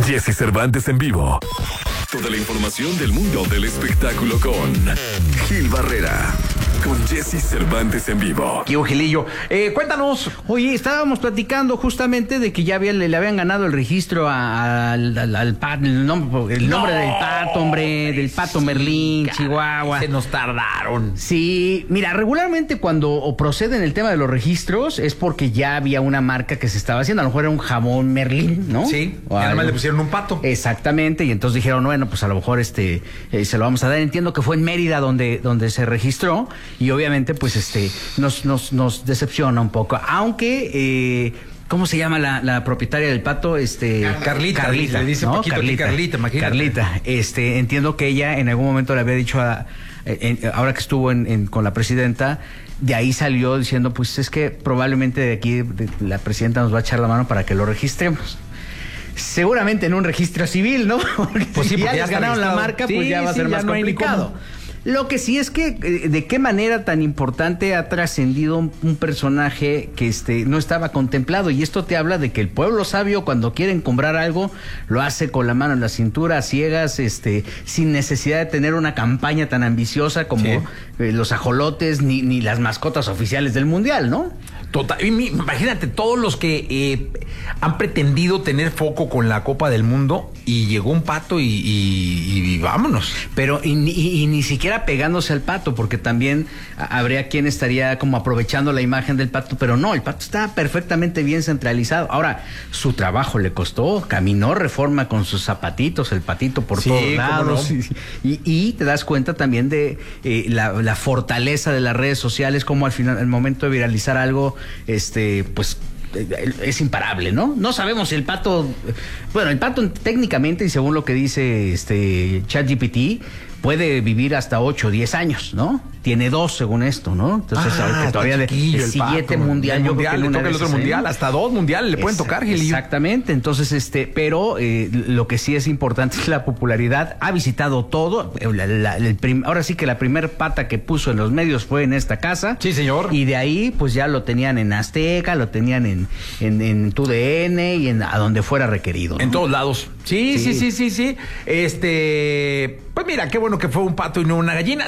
Jesse Cervantes en vivo. Toda la información del mundo del espectáculo con Gil Barrera. Con Jesse Cervantes en vivo. Aquí, Gilillo. Cuéntanos. Oye, estábamos platicando justamente de que ya le habían ganado el registro al pato, el nombre del pato, hombre, del pato Merlín, caray, Chihuahua. Se nos tardaron. Sí, mira, regularmente cuando proceden el tema de los registros es porque ya había una marca que se estaba haciendo, a lo mejor era un jamón Merlín, ¿no? Sí, y además le pusieron un pato. Exactamente, y entonces dijeron, bueno, pues a lo mejor se lo vamos a dar. Entiendo que fue en Mérida donde se registró, y obviamente pues nos decepciona un poco, aunque ¿cómo se llama la propietaria del pato? Carlita, le dice ¿no? Paquito, Carlita, imagínate. Carlita, entiendo que ella en algún momento le había dicho ahora que estuvo con la presidenta, de ahí salió diciendo, pues es que probablemente de aquí la presidenta nos va a echar la mano para que lo registremos. Seguramente en un registro civil, ¿no? Porque pues sí, si porque ya les ganaron la marca, pues ya va a ser más complicado. Lo que sí es que de qué manera tan importante ha trascendido un personaje que no estaba contemplado, y esto te habla de que el pueblo sabio, cuando quieren comprar algo, lo hace con la mano en la cintura, a ciegas, sin necesidad de tener una campaña tan ambiciosa como los ajolotes ni las mascotas oficiales del mundial, ¿no? Total, imagínate todos los que han pretendido tener foco con la Copa del Mundo, y llegó un pato y vámonos. Pero y ni siquiera pegándose al pato, porque también habría quien estaría como aprovechando la imagen del pato, pero no, el pato está perfectamente bien centralizado. Ahora, su trabajo le costó, caminó Reforma con sus zapatitos, el patito por todos lados, no. y te das cuenta también de la fortaleza de las redes sociales, como al final, al momento de viralizar algo, pues es imparable, ¿no? No sabemos si el pato, bueno, el pato técnicamente, y según lo que dice ChatGPT, puede vivir hasta 8 o 10 años, ¿no? Tiene 2 según esto, ¿no? Entonces, ahorita todavía el siguiente mundial, yo creo que le toca el otro mundial, hasta 2 mundiales le pueden tocar, Gilillo. Exactamente, entonces, pero lo que sí es importante es la popularidad. Ha visitado todo. Ahora sí que la primer pata que puso en los medios fue en esta casa. Sí, señor. Y de ahí, pues ya lo tenían en Azteca, lo tenían en TUDN y a donde fuera requerido, ¿no? En todos lados. Sí. Pues mira, qué bueno que fue un pato y no una gallina.